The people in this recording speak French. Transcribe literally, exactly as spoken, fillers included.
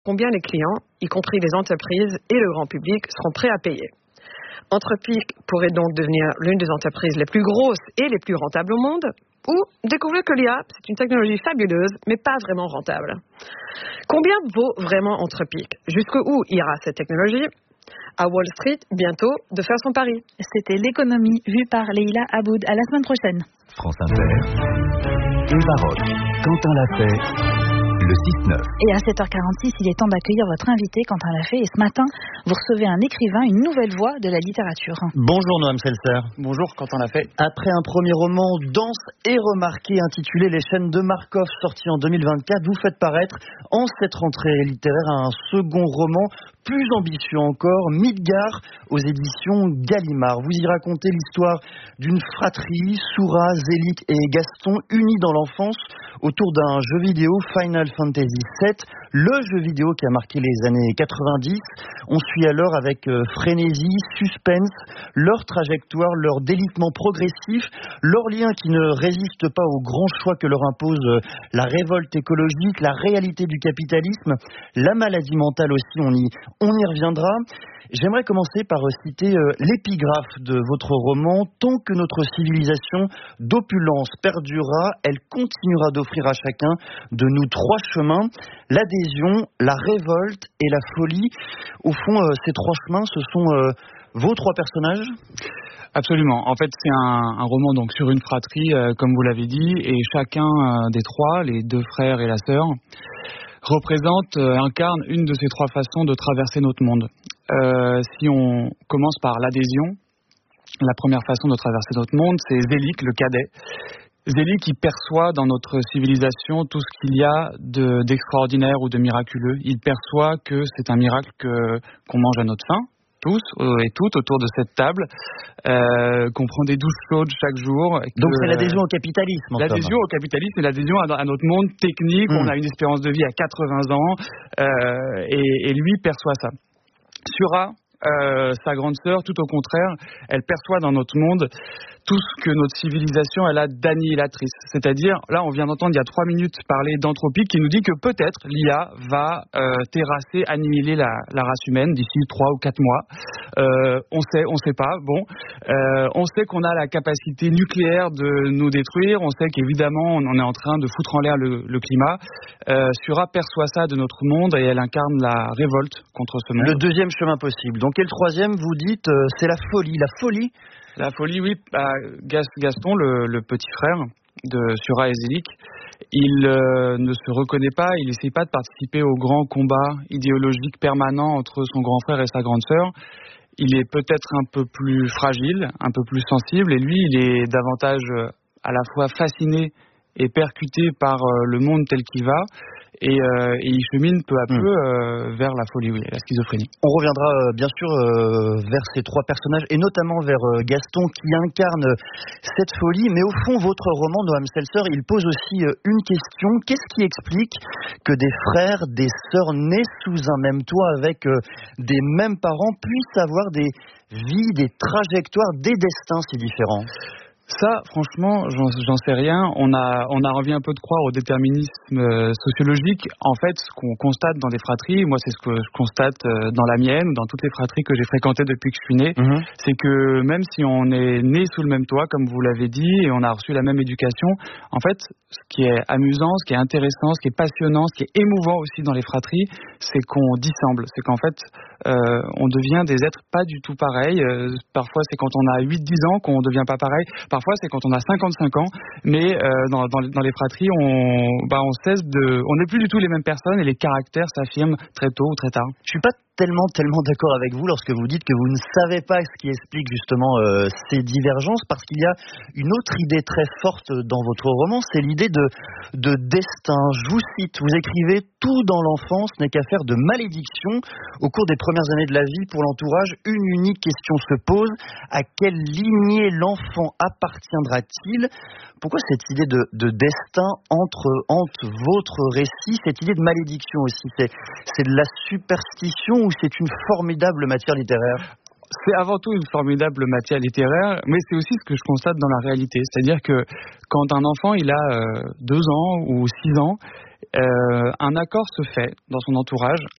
Combien les clients, y compris les entreprises et le grand public, seront prêts à payer. Anthropic pourrait donc devenir l'une des entreprises les plus grosses et les plus rentables au monde, ou découvrir que l'I A, c'est une technologie fabuleuse, mais pas vraiment rentable. Combien vaut vraiment Anthropic? Jusqu'où ira cette technologie? À Wall Street, bientôt, de faire son pari. C'était l'économie vue par Leïla Aboud. À la semaine prochaine. France Inter, Eva Rock, Quentin Lafay, le six neuf. Et à sept heures quarante-six, il est temps d'accueillir votre invité, Quentin Lafay. Et ce matin, vous recevez un écrivain, une nouvelle voix de la littérature. Bonjour Noam Seltzer. Bonjour Quentin Lafay. Après un premier roman dense et remarqué intitulé Les chaînes de Markov, sorti en deux mille vingt-quatre, vous faites paraître en cette rentrée littéraire un second roman plus ambitieux encore, Midgard, aux éditions Gallimard. Vous y racontez l'histoire d'une fratrie, Soura, Zélik et Gaston, unis dans l'enfance autour d'un jeu vidéo, Final Fantasy sept, le jeu vidéo qui a marqué les années quatre-vingt-dix. On suit alors avec euh, frénésie, suspense, leur trajectoire, leur délitement progressif, leur lien qui ne résiste pas aux grands choix que leur impose euh, la révolte écologique, la réalité du capitalisme, la maladie mentale aussi, on y, on y reviendra. J'aimerais commencer par citer euh, l'épigraphe de votre roman. Tant que notre civilisation d'opulence perdurera, elle continuera d'offrir à chacun de nous trois chemins, l'adhésion, la révolte et la folie. Au fond, euh, ces trois chemins, ce sont euh, vos trois personnages ? Absolument. En fait, c'est un, un roman donc sur une fratrie, euh, comme vous l'avez dit, et chacun euh, des trois, les deux frères et la sœur, représente, euh, incarne une de ces trois façons de traverser notre monde. Euh, si on commence par l'adhésion, la première façon de traverser notre monde, c'est Zélik, le cadet. Zélik, il perçoit dans notre civilisation tout ce qu'il y a de, d'extraordinaire ou de miraculeux. Il perçoit que c'est un miracle que, qu'on mange à notre faim, tous et toutes autour de cette table, euh, qu'on prend des douches chaudes chaque jour. Que, Donc c'est l'adhésion au capitalisme. L'adhésion au capitalisme et l'adhésion à, à notre monde technique. Mmh. On a une espérance de vie à quatre-vingts ans euh, et, et lui perçoit ça. Sura, euh, sa grande sœur, tout au contraire, elle perçoit dans notre monde tout ce que notre civilisation elle a d'annihilatrice. C'est-à-dire, là, on vient d'entendre il y a trois minutes parler d'Anthropic qui nous dit que peut-être l'I A va euh, terrasser, annihiler la, la race humaine d'ici trois ou quatre mois. Euh, on sait, on sait pas. Bon, euh, on sait qu'on a la capacité nucléaire de nous détruire. On sait qu'évidemment, on est en train de foutre en l'air le, le climat. Euh, Sura perçoit ça de notre monde et elle incarne la révolte contre ce monde. Le deuxième chemin possible. Donc, et le troisième, vous dites, euh, c'est la folie. La folie. La folie, oui. Bah, Gaston, le, le petit frère de Sura et Zélik, il euh, ne se reconnaît pas, il n'essaie pas de participer au grand combat idéologique permanent entre son grand frère et sa grande sœur. Il est peut-être un peu plus fragile, un peu plus sensible, et lui, il est davantage à la fois fasciné et percuté par euh, le monde tel qu'il va. Et, euh, et il chemine peu à peu euh, vers la folie, oui, la schizophrénie. On reviendra euh, bien sûr euh, vers ces trois personnages et notamment vers euh, Gaston qui incarne euh, cette folie. Mais au fond, votre roman, Noam Seltzer, il pose aussi euh, une question. Qu'est-ce qui explique que des frères, des sœurs nés sous un même toit avec euh, des mêmes parents puissent avoir des vies, des trajectoires, des destins si différents ? Ça, franchement, j'en, j'en sais rien. On a, on a envie un peu de croire au déterminisme euh, sociologique. En fait, ce qu'on constate dans des fratries, moi, c'est ce que je constate euh, dans la mienne, dans toutes les fratries que j'ai fréquentées depuis que je suis né, mmh. c'est que même si on est né sous le même toit, comme vous l'avez dit, et on a reçu la même éducation, en fait, ce qui est amusant, ce qui est intéressant, ce qui est passionnant, ce qui est émouvant aussi dans les fratries, c'est qu'on dissemble. C'est qu'en fait, euh, on devient des êtres pas du tout pareils. Euh, parfois, c'est quand on a huit dix ans qu'on devient pas pareil. Parfois, c'est quand on a cinquante-cinq ans, mais euh, dans, dans, dans les fratries, on, bah, on cesse de, on n'est plus du tout les mêmes personnes et les caractères s'affirment très tôt ou très tard. Je suis pas tellement, tellement d'accord avec vous lorsque vous dites que vous ne savez pas ce qui explique justement euh, ces divergences, parce qu'il y a une autre idée très forte dans votre roman, c'est l'idée de, de destin. Je vous cite, vous écrivez « Tout dans l'enfance n'est qu'affaire de malédiction. Au cours des premières années de la vie, pour l'entourage, une unique question se pose. À quelle lignée l'enfant appartiendra-t-il » Pourquoi cette idée de, de destin entre, entre votre récit, cette idée de malédiction aussi, c'est, c'est de la superstition ou c'est une formidable matière littéraire ? C'est avant tout une formidable matière littéraire, mais c'est aussi ce que je constate dans la réalité. C'est-à-dire que quand un enfant il a euh, deux ans ou six ans, euh, un accord se fait dans son entourage,